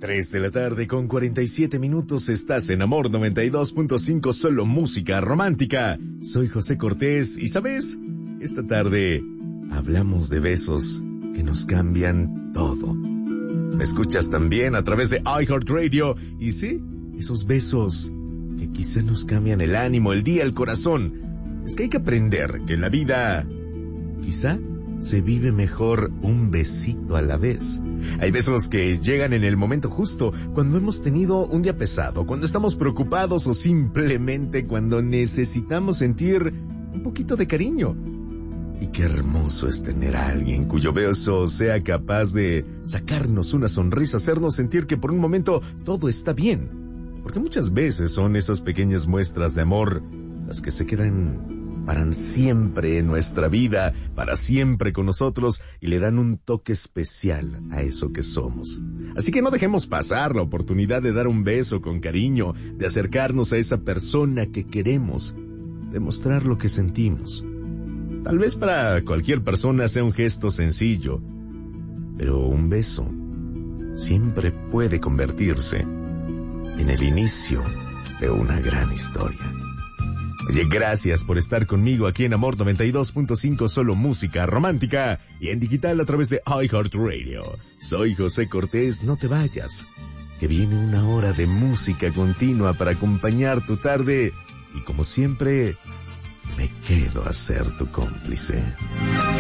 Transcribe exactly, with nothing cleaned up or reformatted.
tres de la tarde con cuarenta y siete minutos, estás en Amor noventa y dos punto cinco, solo música romántica. Soy José Cortés y, ¿sabes? Esta tarde hablamos de besos que nos cambian todo. Me escuchas también a través de iHeartRadio y sí, esos besos que quizá nos cambian el ánimo, el día, el corazón. Es que hay que aprender que en la vida quizá se vive mejor un besito a la vez. Hay besos que llegan en el momento justo, cuando hemos tenido un día pesado, cuando estamos preocupados o simplemente cuando necesitamos sentir un poquito de cariño. Y qué hermoso es tener a alguien cuyo beso sea capaz de sacarnos una sonrisa, hacernos sentir que por un momento todo está bien. Porque muchas veces son esas pequeñas muestras de amor las que se quedan para siempre en nuestra vida, para siempre con nosotros, y le dan un toque especial a eso que somos. Así que no dejemos pasar la oportunidad de dar un beso con cariño, de acercarnos a esa persona que queremos, de mostrar lo que sentimos. Tal vez para cualquier persona sea un gesto sencillo, pero un beso siempre puede convertirse en el inicio de una gran historia. Oye, gracias por estar conmigo aquí en Amor noventa y dos punto cinco, solo música romántica, y en digital a través de iHeartRadio. Soy José Cortés, no te vayas, que viene una hora de música continua para acompañar tu tarde, y como siempre, me quedo a ser tu cómplice.